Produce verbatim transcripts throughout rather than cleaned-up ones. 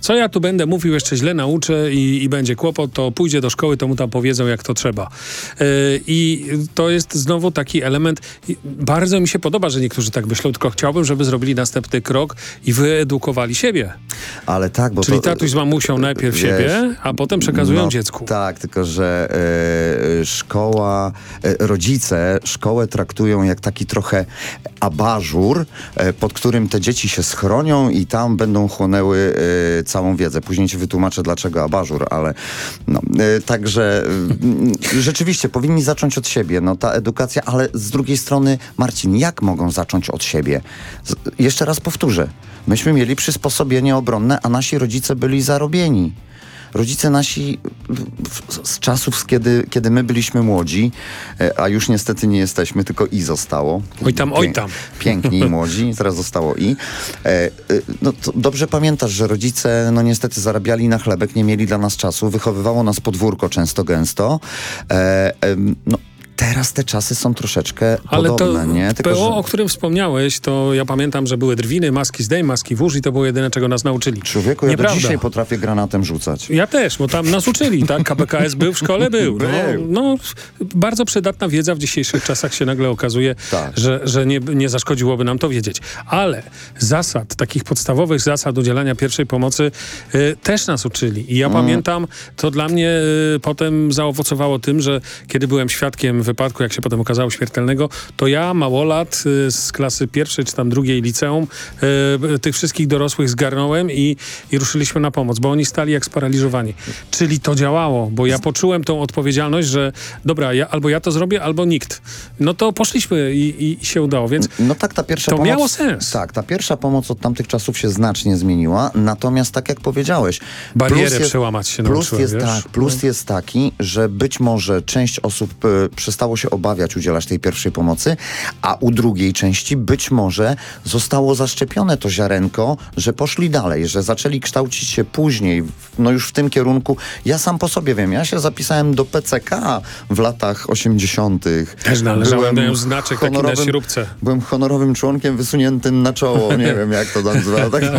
co ja tu będę mówił, jeszcze źle nauczę i, i będzie kłopot, to pójdzie do szkoły, to mu tam powiedzą, jak to trzeba. Yy, I to jest znowu taki element, bardzo mi się podoba, że niektórzy tak myślą, tylko chciałbym, żeby zrobili następny krok i wyedukowali siebie. Ale tak, bo Czyli to, tatuś z mamusią najpierw wiesz, siebie, a potem przekazują no, dziecku. Tak, tylko że e, szkoła, e, rodzice szkołę traktują jak taki trochę abażur, e, pod którym te dzieci się schronią i tam będą chłonęły e, całą wiedzę. Później ci wytłumaczę, dlaczego abażur, ale no, e, także e, rzeczywiście powinni zacząć od siebie. No ta edukacja, ale z drugiej strony, Marcin, jak mogą zacząć od siebie? Z, jeszcze raz powtórzę. Myśmy mieli przysposobienie obronne, a nasi rodzice byli zarobieni. Rodzice nasi z czasów, kiedy, kiedy my byliśmy młodzi, a już niestety nie jesteśmy, tylko i zostało. Oj tam, oj tam. Piękni i młodzi, teraz zostało i. No to dobrze pamiętasz, że rodzice no niestety zarabiali na chlebek, nie mieli dla nas czasu, wychowywało nas podwórko często, gęsto. No teraz te czasy są troszeczkę Ale podobne, to nie? Tylko, P O, że... o którym wspomniałeś, to ja pamiętam, że były drwiny, maski zdejm, maski włóż i to było jedyne, czego nas nauczyli. Człowieku, ja Nieprawda. do dzisiaj potrafię granatem rzucać. Ja też, bo tam nas uczyli, tak? K B K S był w szkole, był. No, no, bardzo przydatna wiedza w dzisiejszych czasach się nagle okazuje, tak. że, że nie, nie zaszkodziłoby nam to wiedzieć. Ale zasad, takich podstawowych zasad udzielania pierwszej pomocy y, też nas uczyli. I ja mm. pamiętam, to dla mnie y, potem zaowocowało tym, że kiedy byłem świadkiem wypadku, jak się potem okazało śmiertelnego, to ja, małolat y, z klasy pierwszej czy tam drugiej liceum, y, tych wszystkich dorosłych zgarnąłem i, i ruszyliśmy na pomoc, bo oni stali jak sparaliżowani. Czyli to działało, bo ja poczułem tą odpowiedzialność, że dobra, ja, albo ja to zrobię, albo nikt. No to poszliśmy i, i, i się udało, więc no tak, ta pierwsza to pomoc, miało sens. Tak, ta pierwsza pomoc od tamtych czasów się znacznie zmieniła, natomiast tak jak powiedziałeś, barierę plus jest, przełamać się plus nauczyłem, jest wiesz? tak, plus no. jest taki, że być może część osób y, przestało się obawiać udzielać tej pierwszej pomocy, a u drugiej części być może zostało zaszczepione to ziarenko, że poszli dalej, że zaczęli kształcić się później, no już w tym kierunku. Ja sam po sobie wiem, ja się zapisałem do P C K w latach osiemdziesiątych. Też należałem, miałem znaczek taki na śrubce. Byłem honorowym członkiem wysuniętym na czoło, nie wiem jak to nazywa. Tak,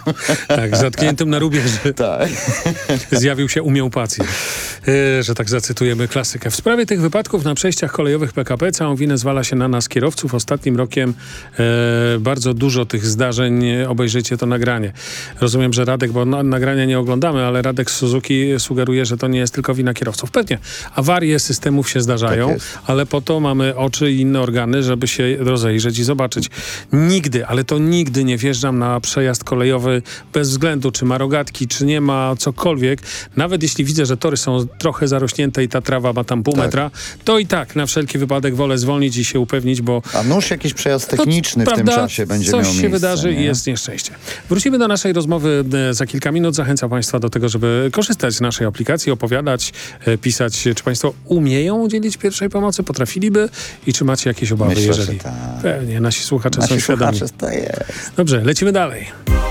tak, zatkniętym na rubieży. Tak. Zjawił się umiał pacjent, yy, że tak zacytujemy klasykę. W sprawie tych wypadków na przejściach kolejowych P K P całą winę zwala się na nas, kierowców. Ostatnim rokiem e, bardzo dużo tych zdarzeń, obejrzyjcie to nagranie. Rozumiem, że Radek, bo na, nagrania nie oglądamy, ale Radek z Suzuki sugeruje, że to nie jest tylko wina kierowców. Pewnie awarie systemów się zdarzają, tak ale po to mamy oczy i inne organy, żeby się rozejrzeć i zobaczyć. Nigdy, ale to nigdy nie wjeżdżam na przejazd kolejowy bez względu, czy ma rogatki, czy nie ma cokolwiek. Nawet jeśli widzę, że tory są trochę zarośnięte i ta trawa ma tam pół tak. metra, to i tak na wszelki wypadek wolę zwolnić i się upewnić, bo... A nóż jakiś przejazd techniczny to, w prawda, tym czasie będzie coś miał miejsce. się wydarzy nie? i jest nieszczęście. Wrócimy do naszej rozmowy e, za kilka minut. Zachęcam Państwa do tego, żeby korzystać z naszej aplikacji, opowiadać, e, pisać. Czy Państwo umieją udzielić pierwszej pomocy? Potrafiliby? I czy macie jakieś obawy, Myślę, jeżeli... że tak. Pewnie, nasi słuchacze nasi są świadomi. Słuchacze, to jest. Dobrze, lecimy dalej.